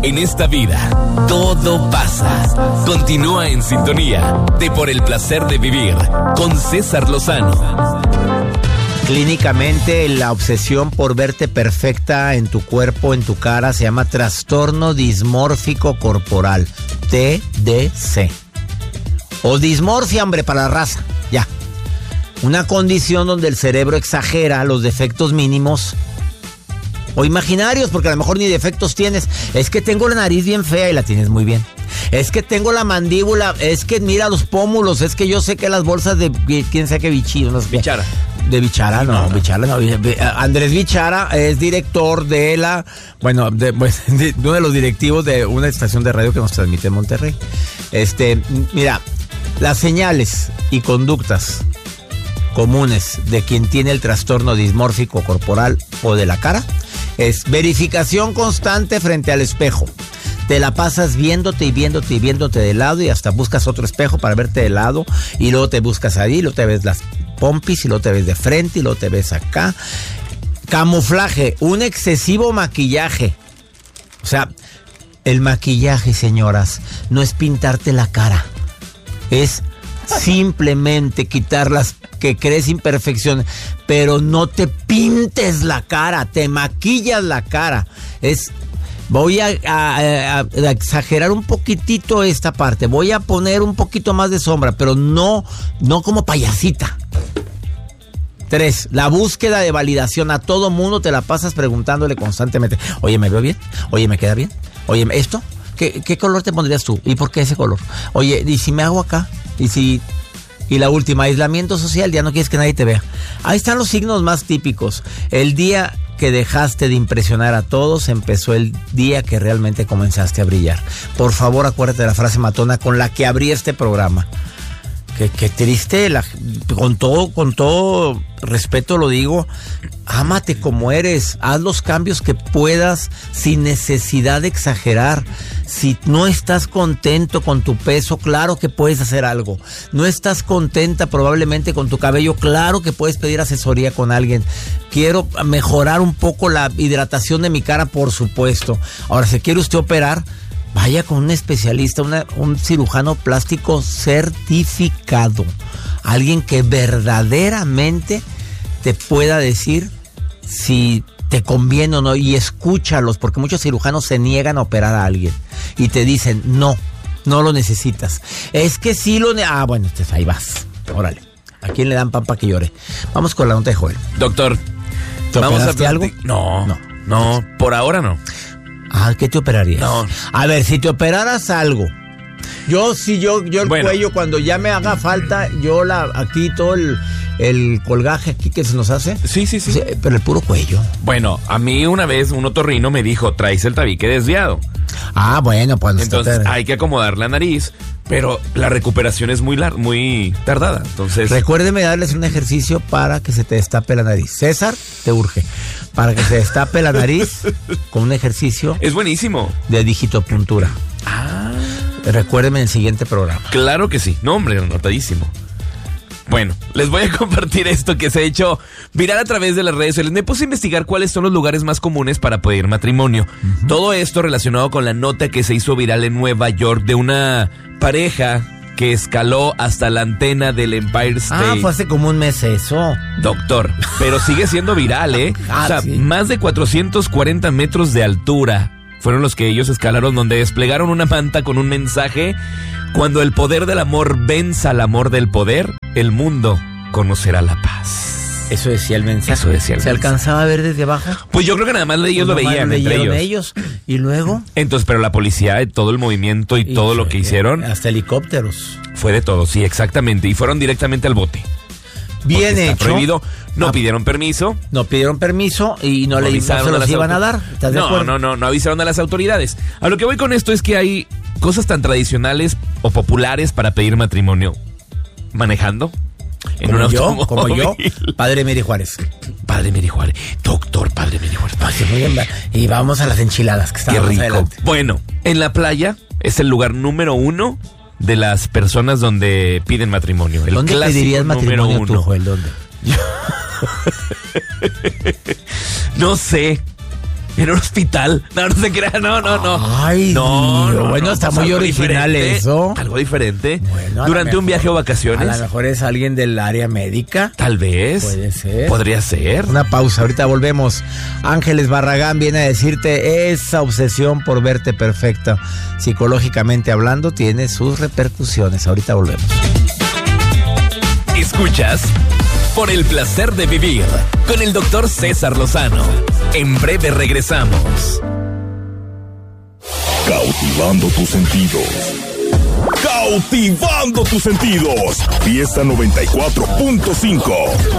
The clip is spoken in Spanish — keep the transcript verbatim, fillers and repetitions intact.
En esta vida, todo pasa. Continúa en sintonía de Por el Placer de Vivir con César Lozano. Clínicamente, la obsesión por verte perfecta en tu cuerpo, en tu cara, se llama trastorno dismórfico corporal, T D C. O dismorfia, hombre, para la raza, ya. Una condición donde el cerebro exagera los defectos mínimos o imaginarios, porque a lo mejor ni defectos tienes. Es que tengo la nariz bien fea y la tienes muy bien. Es que tengo la mandíbula, es que mira los pómulos, es que yo sé que las bolsas de quién sabe qué bichillo, no sé. Bichara. De Bichara, no, no, no. Bichara, no. Andrés Bichara es director de la, bueno, de, de uno de los directivos de una estación de radio que nos transmite en Monterrey. Este, mira, las señales y conductas comunes de quien tiene el trastorno dismórfico corporal o de la cara es verificación constante frente al espejo. Te la pasas viéndote y viéndote y viéndote de lado y hasta buscas otro espejo para verte de lado y luego te buscas ahí, luego te ves las pompis y luego te ves de frente y luego te ves acá. Camuflaje, un excesivo maquillaje. O sea, el maquillaje, señoras, no es pintarte la cara. Es simplemente quitar las que crees imperfecciones, pero no te pintes la cara, te maquillas la cara. Es... Voy a, a, a, a exagerar un poquitito esta parte. Voy a poner un poquito más de sombra, pero no, no como payasita. Tres, la búsqueda de validación. A todo mundo te la pasas preguntándole constantemente. Oye, ¿me veo bien? Oye, ¿me queda bien? Oye, ¿esto? ¿Qué, qué color te pondrías tú? ¿Y por qué ese color? Oye, ¿y si me hago acá? ¿Y si...? Y la última, aislamiento social. Ya no quieres que nadie te vea. Ahí están los signos más típicos. El día que dejaste de impresionar a todos, empezó el día que realmente comenzaste a brillar. Por favor, acuérdate de la frase matona con la que abrí este programa. Qué, qué triste, la, con todo, con todo respeto lo digo, ámate como eres, haz los cambios que puedas sin necesidad de exagerar. Si no estás contento con tu peso, claro que puedes hacer algo. No estás contenta probablemente con tu cabello, claro que puedes pedir asesoría con alguien. Quiero mejorar un poco la hidratación de mi cara, por supuesto. Ahora, si quiere usted operar, vaya con un especialista, una, un cirujano plástico certificado. Alguien que verdaderamente te pueda decir si te conviene o no, y escúchalos, porque muchos cirujanos se niegan a operar a alguien y te dicen, no, no lo necesitas. Es que sí lo... Ne- ah, bueno, entonces ahí vas. Órale. ¿A quién le dan pan para que llore? Vamos con la nota de Joel. Doctor, ¿te ¿vamos operaste a algo? No, no, no, por ahora no. Ah, ¿qué te operarías? No. A ver, si te operaras algo. Yo, si yo, yo el bueno. cuello, cuando ya me haga falta, yo la, aquí todo el, el colgaje aquí que se nos hace. Sí, sí, sí. Sí, pero el puro cuello. Bueno, a mí una vez un otorrino me dijo, traes el tabique desviado. Ah, bueno, pues. Entonces te... hay que acomodar la nariz, pero la recuperación es muy lar- muy tardada. Entonces, recuérdeme darles un ejercicio para que se te destape la nariz. César, te urge. Para que se destape la nariz con un ejercicio. Es buenísimo. De digitopuntura. Ah. Recuérdeme en el siguiente programa. Claro que sí. No, hombre, anotadísimo. Bueno, les voy a compartir esto que se ha hecho viral a través de las redes sociales. Me puse a investigar cuáles son los lugares más comunes para pedir matrimonio. Uh-huh. Todo esto relacionado con la nota que se hizo viral en Nueva York de una pareja que escaló hasta la antena del Empire State. Ah, fue hace como un mes eso. Doctor, pero sigue siendo viral, ¿eh? Ah, o sea, sí. Más de cuatrocientos cuarenta metros de altura fueron los que ellos escalaron, donde desplegaron una manta con un mensaje: cuando el poder del amor venza al amor del poder, el mundo conocerá la paz. Eso decía el mensaje. Eso decía el ¿Se mensaje. alcanzaba a ver desde abajo? Pues yo creo que nada más ellos Pues lo veían entre ellos. ellos. Y luego... Entonces, pero la policía, todo el movimiento y, y todo lo que hicieron... Hasta helicópteros. Fue de todo, sí, exactamente. Y fueron directamente al bote. Bien hecho. Está prohibido. No ah, pidieron permiso. No pidieron permiso y no, no le avisaron, no se los iban a dar. ¿Estás de no, acuerdo? no, no, no avisaron a las autoridades. A lo que voy con esto es que hay cosas tan tradicionales o populares para pedir matrimonio. Manejando. En como un yo, automóvil. como yo, Padre Miri Juárez. Padre Miri Juárez. Doctor Padre Miri Juárez. Ah, sí, muy bien. Y vamos a las enchiladas que están Qué más rico. adelante. Bueno, en la playa es el lugar número uno de las personas donde piden matrimonio. El ¿Dónde pedirías matrimonio tú, Joel? ¿Dónde? No sé. en un hospital. No, no se crea, no, no, no. Ay, no, Dios. no, Bueno, no, está pues muy algo original diferente, eso. Algo diferente. Bueno, Durante mejor, un viaje o vacaciones. A lo mejor es alguien del área médica. Tal vez. Puede ser. Podría ser. Una pausa, ahorita volvemos. Ángeles Barragán viene a decirte esa obsesión por verte perfecta, psicológicamente hablando, tiene sus repercusiones. Ahorita volvemos. Escuchas Por el placer de vivir con el doctor César Lozano. En breve regresamos. Cautivando tus sentidos. Cautivando tus sentidos. Fiesta noventa y cuatro punto cinco.